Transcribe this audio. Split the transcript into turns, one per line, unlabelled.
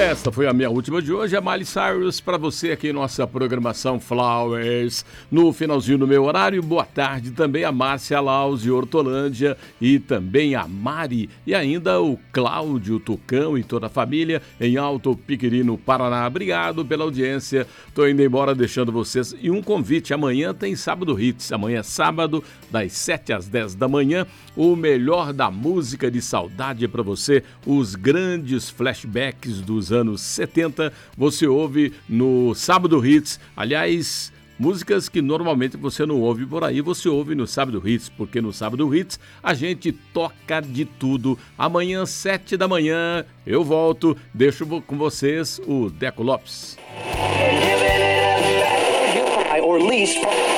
Esta foi a minha última de hoje, a Miley Cyrus, para você aqui em nossa programação Flowers. No finalzinho do meu horário, boa tarde também a Márcia Laus de Hortolândia e também a Mari e ainda o Cláudio Tucão e toda a família em Alto Piquiri, no Paraná. Obrigado pela audiência. Tô indo embora deixando vocês e um convite. Amanhã tem Sábado Hits. Amanhã é sábado, das 7 às 10 da manhã, o melhor da música de saudade para você, os grandes flashbacks dos anos 70, você ouve no Sábado Hits. Aliás, músicas que normalmente você não ouve por aí, você ouve no Sábado Hits, porque no Sábado Hits a gente toca de tudo. Amanhã, 7 da manhã, eu volto, deixo com vocês o Deco Lopes.
Or least